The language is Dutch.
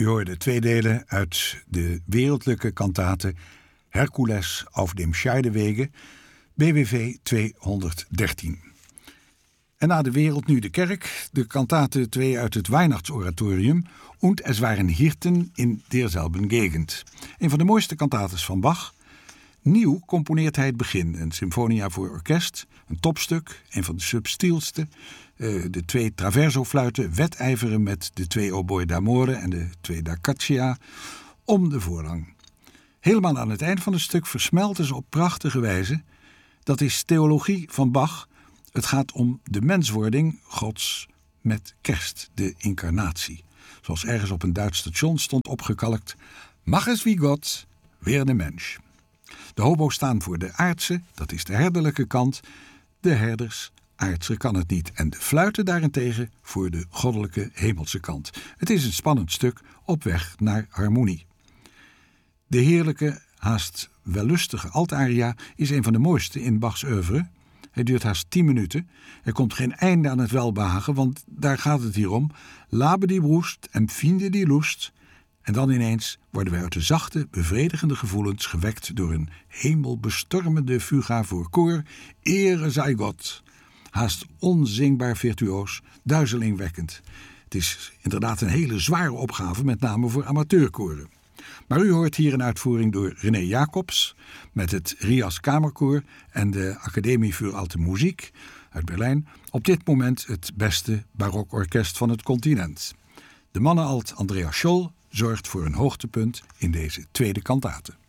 U hoorde 2 delen uit de wereldlijke kantate Hercules auf dem Scheidewege, BWV 213. En na de wereld nu de kerk, de kantate 2 uit het Weihnachtsoratorium und es waren Hirten in derselben Gegend. Een van de mooiste kantates van Bach. Nieuw componeert hij het begin, een symfonia voor orkest, een topstuk, een van de subtielste. De 2 traverso-fluiten wedijveren met de 2 oboe d'amore en de 2 da caccia om de voorlang. Helemaal aan het eind van het stuk versmelten ze op prachtige wijze. Dat is theologie van Bach. Het gaat om de menswording Gods met kerst, de incarnatie. Zoals ergens op een Duits station stond opgekalkt: Mach es wie God, werde Mensch. De hobo's staan voor de aardse, dat is de herderlijke kant. De herders, aardse kan het niet. En de fluiten daarentegen voor de goddelijke hemelse kant. Het is een spannend stuk op weg naar harmonie. De heerlijke, haast wellustige altaria is een van de mooiste in Bachs oeuvre. Hij duurt haast 10 minuten. Er komt geen einde aan het welbehagen, want daar gaat het hier om. Labe die broest en finde die lust. En dan ineens worden wij uit de zachte, bevredigende gevoelens gewekt door een hemelbestormende fuga voor koor. Ere zij God. Haast onzingbaar virtuoos, duizelingwekkend. Het is inderdaad een hele zware opgave, met name voor amateurkoren. Maar u hoort hier een uitvoering door René Jacobs met het Rias Kamerkoor en de Academie für Alte Musik uit Berlijn. Op dit moment het beste barokorkest van het continent. De mannenalt Andreas Scholl zorgt voor een hoogtepunt in deze tweede kantate.